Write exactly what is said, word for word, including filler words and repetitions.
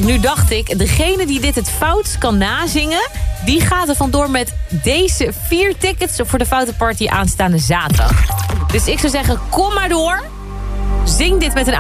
nu dacht ik, degene die dit het fout kan nazingen... die gaat er vandoor met deze vier tickets voor de Foute Party aanstaande zaterdag. Dus ik zou zeggen, kom maar door. Zing dit met een